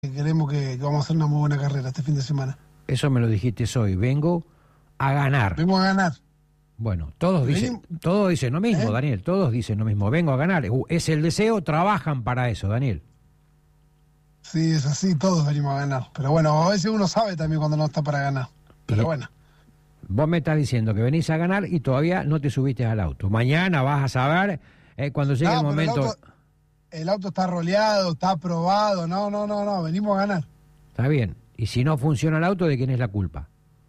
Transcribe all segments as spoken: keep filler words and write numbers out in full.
que queremos que, que vamos a hacer una muy buena carrera este fin de semana. Eso me lo dijiste hoy. Vengo a ganar. Vengo a ganar. Bueno, todos dicen, Venim... todos dicen lo mismo, ¿Eh? Daniel. Todos dicen lo mismo. Vengo a ganar. Es el deseo, trabajan para eso, Daniel. Sí, es así, todos venimos a ganar. Pero bueno, a veces uno sabe también cuando no está para ganar. Pero Y bueno. Vos me estás diciendo que venís a ganar y todavía no te subiste al auto. Mañana vas a saber eh, cuando llegue No, el momento. El auto, el auto está roleado, está aprobado. No, no, no, no. Venimos a ganar. Está bien. Y si no funciona el auto, ¿de quién es la culpa?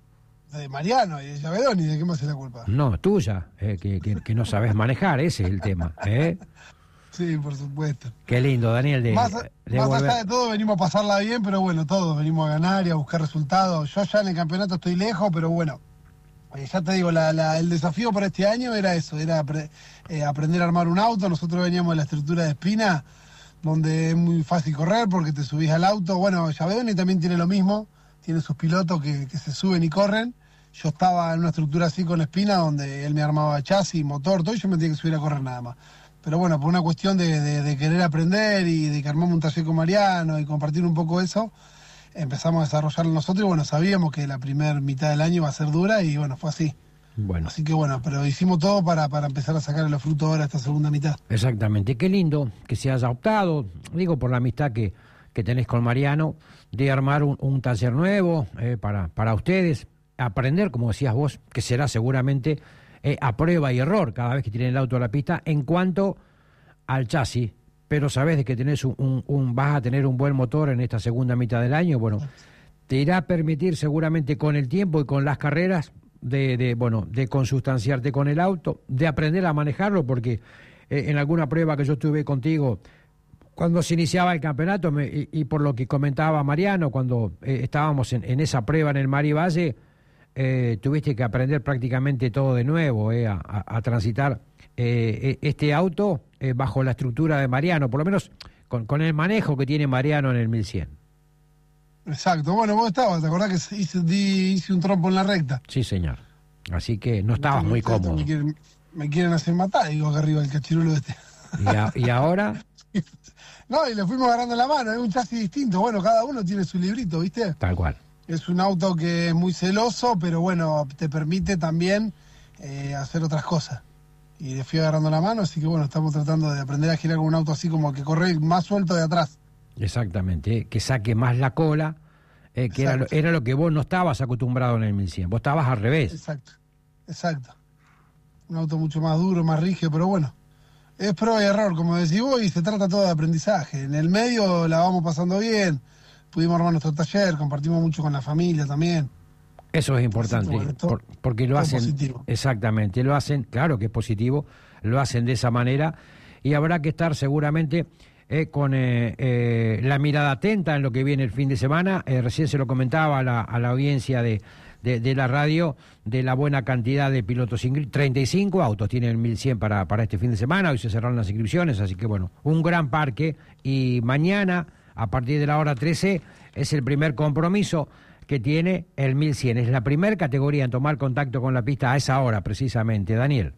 De Mariano y de Llavedoni, ¿de qué más es la culpa? No, tuya, eh, que, que, que no sabes manejar, ese es el tema. ¿eh? Sí, por supuesto. Qué lindo, Daniel, de, Más, de más volver... allá de todo, venimos a pasarla bien, pero bueno, todos venimos a ganar y a buscar resultados. Yo ya en el campeonato estoy lejos, pero bueno, eh, ya te digo, la, la, el desafío para este año era eso, era pre, eh, aprender a armar un auto. Nosotros veníamos de la estructura de Espina, donde es muy fácil correr porque te subís al auto. Bueno, Llavedoni también tiene lo mismo, tiene sus pilotos que, que se suben y corren. Yo estaba en una estructura así con Espina, donde él me armaba chasis, motor, todo, y yo me tenía que subir a correr nada más. Pero bueno, por una cuestión de, de, de querer aprender y de que armamos un taller con Mariano y compartir un poco eso, empezamos a desarrollarlo nosotros y bueno, sabíamos que la primera mitad del año iba a ser dura y bueno, fue así. Bueno. Así que bueno, pero hicimos todo para, para empezar a sacar los frutos ahora esta segunda mitad. Exactamente, qué lindo que se haya optado, digo por la amistad que, que tenés con Mariano, de armar un, un taller nuevo eh, para, para ustedes, aprender, como decías vos, que será seguramente eh, a prueba y error cada vez que tienen el auto a la pista en cuanto al chasis, pero sabés de que tenés un, un, un, vas a tener un buen motor en esta segunda mitad del año, bueno, te irá a permitir seguramente con el tiempo y con las carreras de, de bueno, de consustanciarte con el auto, de aprender a manejarlo, porque eh, en alguna prueba que yo estuve contigo, cuando se iniciaba el campeonato, me, y, y por lo que comentaba Mariano, cuando eh, estábamos en, en esa prueba en el Mari Valle, eh, tuviste que aprender prácticamente todo de nuevo, eh, a, a, a transitar eh, este auto eh, bajo la estructura de Mariano, por lo menos con, con el manejo que tiene Mariano en el mil cien. Exacto, bueno, vos estabas, ¿te acordás que hice, di, hice un trompo en la recta? Sí, señor. Así que no estabas muy cómodo. Me quieren, me quieren hacer matar, digo, acá arriba el cachirulo este. ¿Y, a, y ahora? No, y le fuimos agarrando la mano, es un chasis distinto. Bueno, cada uno tiene su librito, ¿viste? Tal cual. Es un auto que es muy celoso, pero bueno, te permite también eh, hacer otras cosas. Y le fui agarrando la mano, así que bueno, estamos tratando de aprender a girar con un auto así como que corre más suelto de atrás. Exactamente, eh, que saque más la cola, eh, que era lo, era lo que vos no estabas acostumbrado en el mil cien, vos estabas al revés. Exacto, exacto. Un auto mucho más duro, más rígido, pero bueno, es prueba y error, como decís vos, y se trata todo de aprendizaje. En el medio la vamos pasando bien, pudimos armar nuestro taller, compartimos mucho con la familia también. Eso es importante, bueno, todo, por, porque lo hacen, positivo. Exactamente, lo hacen, claro que es positivo, lo hacen de esa manera, y habrá que estar seguramente eh, con eh, eh, la mirada atenta en lo que viene el fin de semana. Eh, recién se lo comentaba a la, a la audiencia de, de, de la radio, de la buena cantidad de pilotos inscritos. treinta y cinco autos tienen el mil cien para, para este fin de semana, hoy se cerraron las inscripciones, así que bueno, un gran parque, y mañana, a partir de la hora trece, es el primer compromiso que tiene el mil cien. Es la primera categoría en tomar contacto con la pista a esa hora, precisamente. Daniel.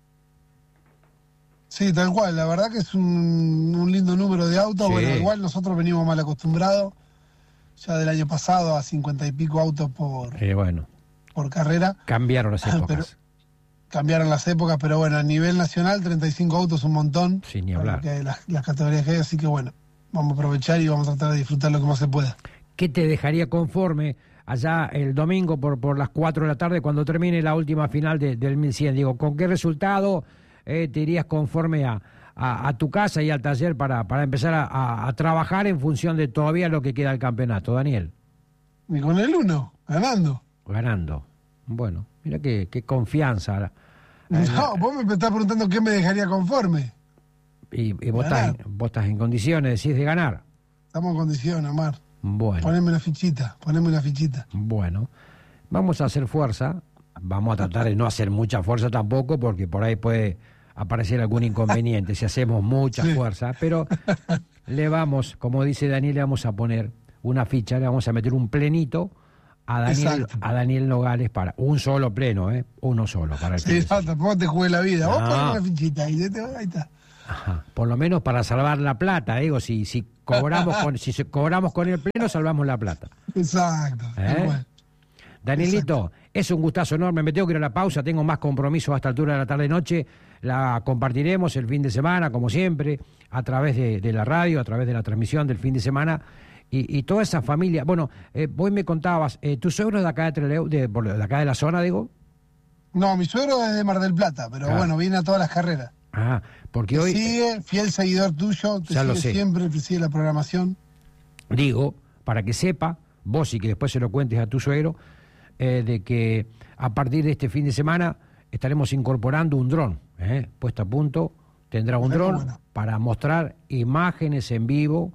Sí, tal cual. La verdad que es un, un lindo número de autos. Sí. Bueno, igual nosotros venimos mal acostumbrados. Ya del año pasado a cincuenta y pico autos por, eh, bueno. por carrera. Cambiaron las épocas. Pero, cambiaron las épocas, pero bueno, a nivel nacional treinta y cinco autos es un montón. Sin ni hablar. Que las, las categorías que hay, así que bueno, vamos a aprovechar y vamos a tratar de disfrutar lo que más se pueda. ¿Qué te dejaría conforme allá el domingo por, por las cuatro de la tarde cuando termine la última final de, del mil cien? Digo, ¿con qué resultado eh, te irías conforme a, a, a tu casa y al taller para, para empezar a, a, a trabajar en función de todavía lo que queda del campeonato, Daniel? Y con el uno, ganando. Ganando. Bueno, mira qué, qué confianza. No, vos me estás preguntando qué me dejaría conforme. Y, y vos, estás, vos estás en condiciones, decís, de ganar. Estamos en condiciones, Omar. Bueno. Poneme una fichita, poneme una fichita. Bueno, vamos a hacer fuerza, vamos a tratar de no hacer mucha fuerza tampoco, porque por ahí puede aparecer algún inconveniente si hacemos mucha sí. fuerza, pero le vamos, como dice Daniel, le vamos a poner una ficha, le vamos a meter un plenito a Daniel, a Daniel Nogales para un solo pleno, ¿eh? Uno solo para el sí, no, tampoco te juegue la vida. No. Vos ponés una fichita y ahí está. Ajá. Por lo menos para salvar la plata, digo, si si cobramos con si se- cobramos con el pleno, salvamos la plata. Exacto. ¿Eh? tal cual. Danielito, Exacto. es un gustazo enorme, me tengo que ir a la pausa, tengo más compromisos a esta altura de la tarde-noche, la compartiremos el fin de semana, como siempre, a través de, de la radio, a través de la transmisión del fin de semana, y, y toda esa familia. Bueno, eh, vos me contabas, eh, ¿tu suegro es de acá de, Trelew, de, por- de acá de la zona, digo? No, mi suegro es de Mar del Plata, pero Claro. bueno, viene a todas las carreras. Ah, porque Te hoy, sigue, fiel seguidor tuyo, te Ya lo sigue sé. siempre, te sigue la programación. digo, para que sepa, vos y que después se lo cuentes a tu suegro, eh, de que a partir de este fin de semana estaremos incorporando un dron, ¿eh? Puesto a punto, tendrá un Pero dron bueno. para mostrar imágenes en vivo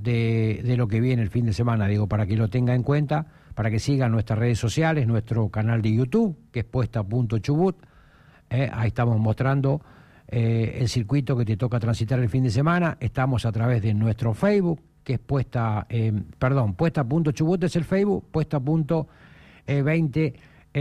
de, de lo que viene el fin de semana, digo, para que lo tenga en cuenta, para que siga nuestras redes sociales, nuestro canal de YouTube, que es Puesta a Punto Chubut, ¿eh? Ahí estamos mostrando eh, el circuito que te toca transitar el fin de semana, estamos a través de nuestro Facebook, que es Puesta, eh, perdón, Puesta a Punto Chubut es el Facebook, Puesta a Punto eh, veinte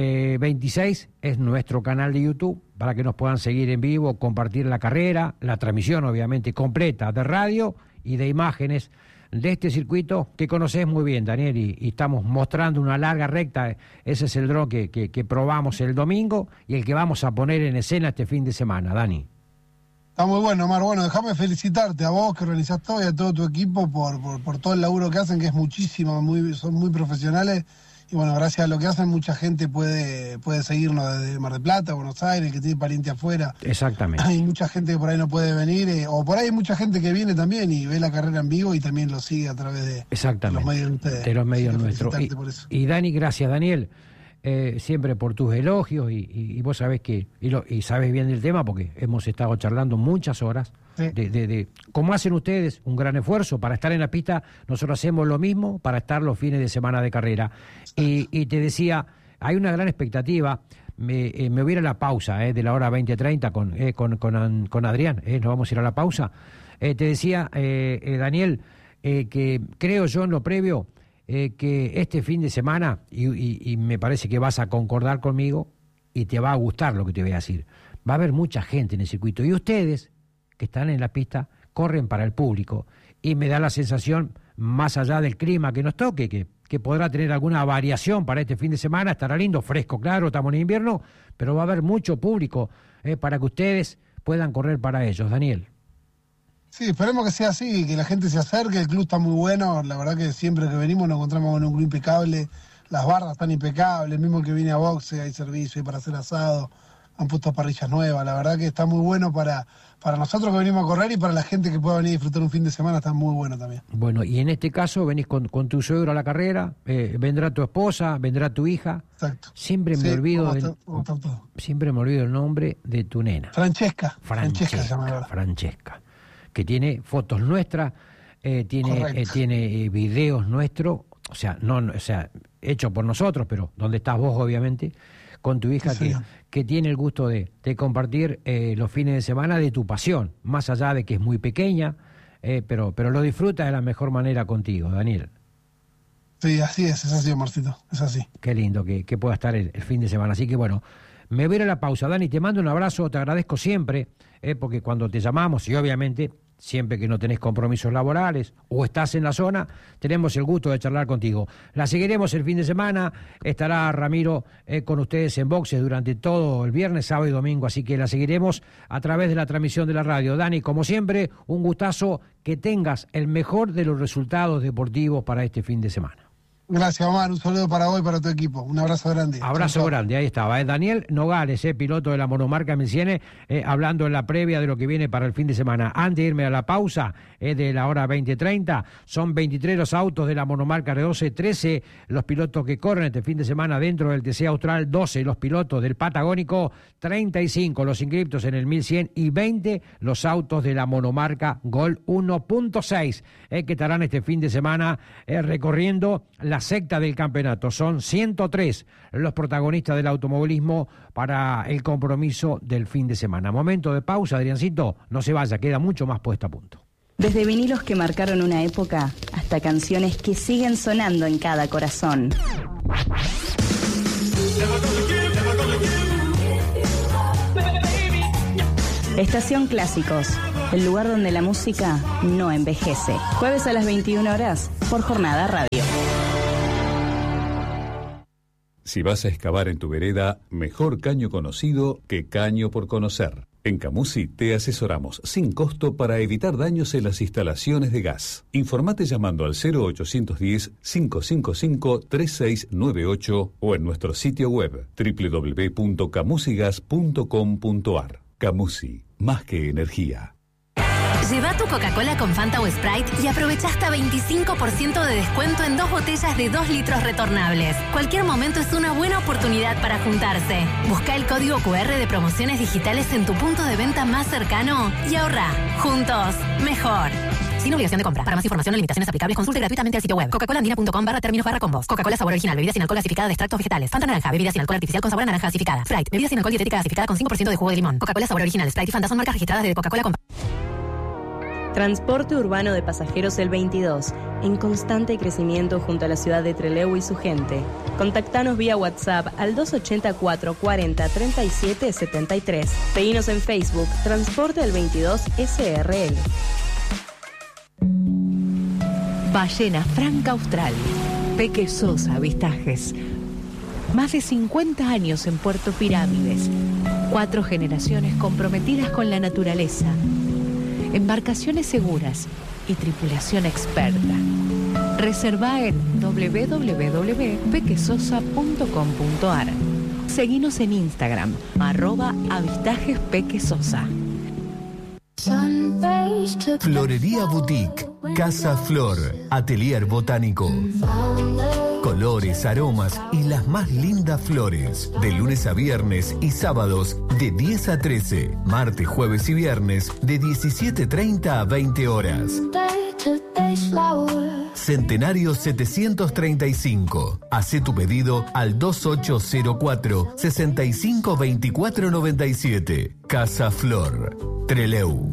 veintiséis es nuestro canal de YouTube, para que nos puedan seguir en vivo, compartir la carrera, la transmisión obviamente completa de radio y de imágenes de este circuito que conoces muy bien, Daniel, y, y estamos mostrando una larga recta. Ese es el dron que, que, que probamos el domingo y el que vamos a poner en escena este fin de semana, Dani. Está muy bueno, Omar. Bueno, déjame felicitarte a vos que organizás todo y a todo tu equipo por, por, por todo el laburo que hacen, que es muchísimo, muy, son muy profesionales. Y bueno, gracias a lo que hacen, mucha gente puede, puede seguirnos desde Mar del Plata, Buenos Aires, que tiene pariente afuera. Exactamente. Hay mucha gente que por ahí no puede venir, eh, o por ahí hay mucha gente que viene también y ve la carrera en vivo y también lo sigue a través de, de Exactamente, los medios de ustedes. de los medios Así que nuestros. Y, felicitarte por eso. y Dani, gracias, Daniel, eh, siempre por tus elogios, y, y, y vos sabés que, y, lo, y sabés bien del tema, porque hemos estado charlando muchas horas, Sí. de, de, de cómo hacen ustedes un gran esfuerzo para estar en la pista. Nosotros hacemos lo mismo para estar los fines de semana de carrera. Y, y te decía, hay una gran expectativa. Me, eh, me voy a ir a la pausa eh, de la hora veinte treinta con, eh, con, con, con Adrián, eh, nos vamos a ir a la pausa. Eh, te decía, eh, eh, Daniel, eh, que creo yo en lo previo, eh, que este fin de semana, y, y, y me parece que vas a concordar conmigo y te va a gustar lo que te voy a decir, va a haber mucha gente en el circuito, y ustedes que están en la pista corren para el público, y me da la sensación, más allá del clima que nos toque, que, que podrá tener alguna variación para este fin de semana, estará lindo, fresco, claro, estamos en invierno, pero va a haber mucho público eh, para que ustedes puedan correr para ellos, Daniel. Sí, esperemos que sea así, que la gente se acerque, el club está muy bueno, la verdad que siempre que venimos nos encontramos con un club impecable, las barras están impecables, mismo que viene a boxe, hay servicio, hay para hacer asado, han puesto parrillas nuevas, la verdad que está muy bueno para, para nosotros que venimos a correr, y para la gente que pueda venir a disfrutar un fin de semana está muy bueno también. Bueno, y en este caso venís con, con tu suegro a la carrera, eh, vendrá tu esposa, vendrá tu hija. Exacto. Siempre me Sí, olvido vamos a del, estar- vamos a estar todos. siempre me olvido el nombre de tu nena. Francesca, Francesca se llama Francesca, ahora. Francesca, que tiene fotos nuestras, eh, tiene Correcto. eh, tiene eh, videos nuestros, o sea, no, no, o sea, hechos por nosotros, pero donde estás vos, obviamente, con tu hija, Sí, que, señor. que tiene el gusto de, de compartir eh, los fines de semana de tu pasión, más allá de que es muy pequeña, eh, pero, pero lo disfruta de la mejor manera contigo, Daniel. Sí, así es, es así, Marcito, es así. Qué lindo que, que pueda estar el, el fin de semana. Así que bueno, me voy a ir a la pausa. Dani, te mando un abrazo, te agradezco siempre, eh, porque cuando te llamamos, y obviamente siempre que no tenés compromisos laborales o estás en la zona, tenemos el gusto de charlar contigo. La seguiremos el fin de semana, estará Ramiro eh, con ustedes en boxes durante todo el viernes, sábado y domingo, así que la seguiremos a través de la transmisión de la radio. Dani, como siempre, un gustazo, que tengas el mejor de los resultados deportivos para este fin de semana. Gracias, Omar, un saludo para vos y para tu equipo, un abrazo grande. Abrazo Chau, chau. grande, ahí estaba. ¿eh? Daniel Nogales, eh, piloto de la monomarca mil cien, eh, hablando en la previa de lo que viene para el fin de semana. Antes de irme a la pausa eh, de la hora veinte treinta, son veintitrés los autos de la monomarca R doce, trece los pilotos que corren este fin de semana dentro del T C Austral, doce los pilotos del Patagónico, treinta y cinco los inscriptos en el mil cien y veinte los autos de la monomarca Gol uno punto seis, eh, que estarán este fin de semana eh, recorriendo la secta del campeonato. Son ciento tres los protagonistas del automovilismo para el compromiso del fin de semana. Momento de pausa, Adriancito, no se vaya, queda mucho más puesto a punto. Desde vinilos que marcaron una época hasta canciones que siguen sonando en cada corazón. Estación Clásicos. el lugar donde la música no envejece. Jueves a las veintiuna horas por Jornada Radio. Si vas a excavar en tu vereda, mejor caño conocido que caño por conocer. En Camusi te asesoramos sin costo para evitar daños en las instalaciones de gas. Informate llamando al cero ochocientos diez, cinco cinco cinco, tres seis nueve ocho o en nuestro sitio web doble u doble u doble u punto camusigas punto com punto a r. Camusi, más que energía. Lleva tu Coca-Cola con Fanta o Sprite y aprovecha hasta veinticinco por ciento de descuento en dos botellas de dos litros retornables. Cualquier momento es una buena oportunidad para juntarse. Busca el código cu erre de promociones digitales en tu punto de venta más cercano y ahorra. Juntos, mejor. Sin obligación de compra. Para más información o limitaciones aplicables, consulte gratuitamente el sitio web coca cola andina punto com barra términos barra combos. Coca-Cola sabor original, bebida sin alcohol gasificada de extractos vegetales. Fanta naranja, bebida sin alcohol artificial con sabor a naranja gasificada. Sprite, bebida sin alcohol dietética gasificada con cinco por ciento de jugo de limón. Coca-Cola sabor original, Sprite y Fanta son marcas registradas de Coca-Cola con... Transporte urbano de pasajeros El veintidós, en constante crecimiento junto a la ciudad de Trelew y su gente. Contactanos vía WhatsApp al dos ochenta, cuatro cuarenta, treinta y siete setenta y tres. Seguinos en Facebook, Transporte El veintidós S R L. Ballena Franca Austral, Peque Sosa Avistajes. Más de cincuenta años en Puerto Pirámides. Cuatro generaciones comprometidas con la naturaleza. Embarcaciones seguras y tripulación experta. Reserva en doble u doble u doble u punto pequesosa punto com punto a r. Seguinos en Instagram, arroba avistajes pequesosa. Florería Boutique, Casa Flor, Atelier Botánico. Colores, aromas y las más lindas flores. De lunes a viernes y sábados de diez a trece. Martes, jueves y viernes de diecisiete treinta a veinte horas. Centenario setecientos treinta y cinco. Hacé tu pedido al dos ocho cero cuatro, sesenta y cinco veinticuatro noventa y siete. Casa Flor, Trelew.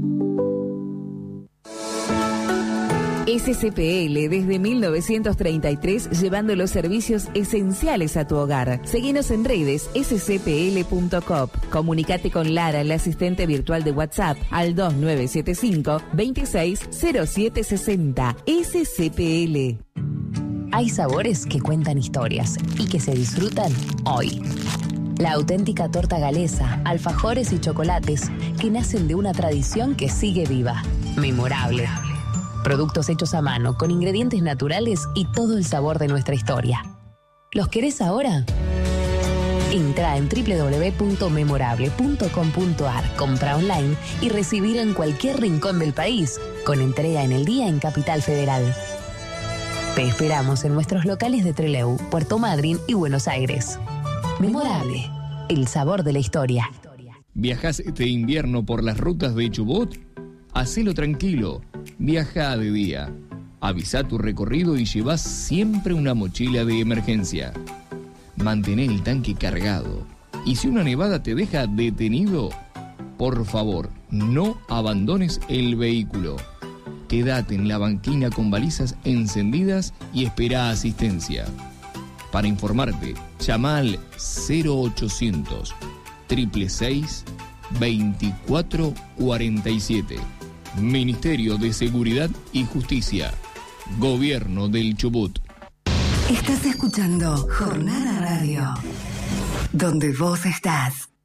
S C P L desde mil novecientos treinta y tres, llevando los servicios esenciales a tu hogar. Seguinos en redes ese ce pe ele punto com. Comunicate con Lara, la asistente virtual de WhatsApp, al dos nueve siete cinco, veintiséis cero siete sesenta. S C P L. Hay sabores que cuentan historias y que se disfrutan hoy. La auténtica torta galesa, alfajores y chocolates que nacen de una tradición que sigue viva. Memorable. Productos hechos a mano, con ingredientes naturales y todo el sabor de nuestra historia. ¿Los querés ahora? Entra en doble u doble u doble u punto memorable punto com punto a r, compra online y recibirlo en cualquier rincón del país, con entrega en el día en Capital Federal. Te esperamos en nuestros locales de Trelew, Puerto Madryn y Buenos Aires. Memorable, el sabor de la historia. ¿Viajás este invierno por las rutas de Chubut? Hacelo tranquilo, viaja de día. Avisa tu recorrido y llevas siempre una mochila de emergencia. Mantén el tanque cargado. Y si una nevada te deja detenido, por favor, no abandones el vehículo. Quédate en la banquina con balizas encendidas y espera asistencia. Para informarte, llama al cero ochocientos, seiscientos sesenta y seis, veinticuatro cuarenta y siete. Ministerio de Seguridad y Justicia. Gobierno del Chubut. Estás escuchando Jornada Radio, donde vos estás.